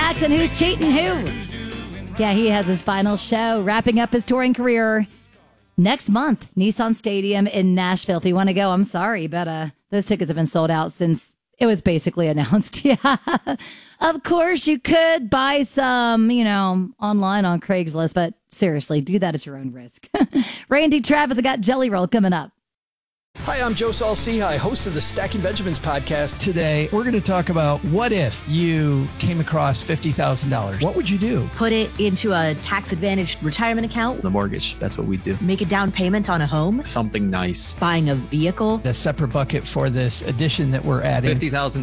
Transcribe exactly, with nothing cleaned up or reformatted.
Jackson, Who's Cheating Who? Yeah, he has his final show, wrapping up his touring career next month, Nissan Stadium in Nashville. If you want to go, I'm sorry, but uh, those tickets have been sold out since it was basically announced. Yeah. Of course, you could buy some, you know, online on Craigslist, but seriously, do that at your own risk. Randy Travis, I got Jelly Roll coming up. Hi, I'm Joe Saul-Sehy, host of the Stacking Benjamins podcast. Today, we're going to talk about what if you came across fifty thousand dollars? What would you do? Put it into a tax-advantaged retirement account. The mortgage, that's what we do. Make a down payment on a home. Something nice. Buying a vehicle. A separate bucket for this addition that we're adding. fifty thousand